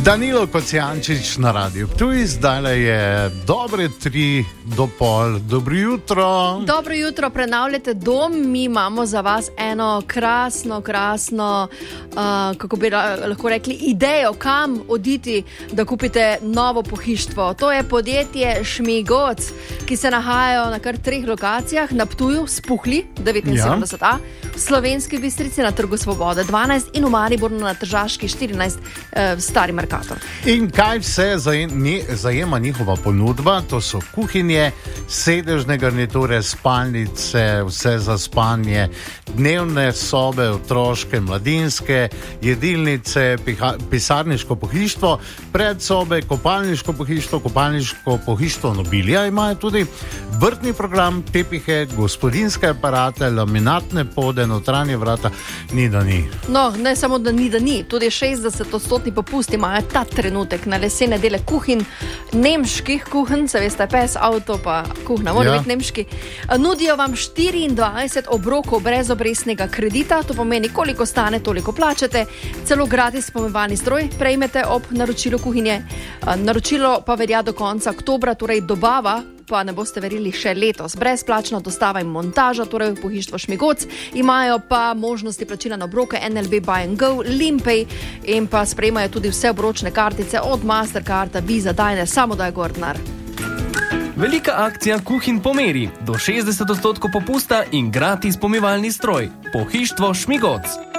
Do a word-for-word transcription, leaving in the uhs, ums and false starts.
Danilo Kocijančič na Radiu Ptuj, zdaj je dobre tri do pol. Dobro jutro. Dobro jutro, prenavljate dom. Mi imamo za vas eno krasno, krasno, uh, kako bi lahko rekli, idejo, kam oditi, da kupite novo pohištvo. To je podjetje Šmigoc, ki se nahajajo na kar treh lokacijah, na Ptuju, Spuhli, devetinsedemdeset A, v Slovenski Bistrici na Trgu Svobode dvanajst in v Mariboru na Tržaški štirinajst, uh, Stari Merkator. In kaj vse zajema njihova ponudba? To so kuhinje, sedežne garniture, spalnice, vse za spanje, dnevne sobe, otroške, mladinske, jedilnice, piha, pisarniško pohištvo, predsobe, kopalniško pohištvo, kopalniško pohištvo nobilja imajo tudi, vrtni program, tepihe, gospodinske aparate, laminatne pode, notranje vrata, ni da ni. No, ne samo da ni da ni, tudi šestdeset odstotni popust imajo ta trenutek na lesene dele kuhin, nemških kuhin, se veste, pes, avto pa kuhna, mora ja. biti nemški. Nudijo vam štiriindvajset obrokov brez obrestnega kredita, to pomeni, koliko stane, toliko plačate, celo gratis pomivalni stroj prejmete ob naročilu kuhinje. Naročilo pa velja do konca oktobra, torej dobava pa ne boste verili še letos. Brezplačna dostava in montaža, torej v pohištvo Šmigoc, imajo pa možnosti plačila na obroke N L B Buy and Go, Limpay in pa sprejemajo tudi vse obročne kartice od Mastercarda, Visa, Dajne, samo da je Gordnar. Velika akcija kuhin po meri, do šestdeset odstotkov popusta in gratis pomivalni stroj. Pohištvo Šmigoc.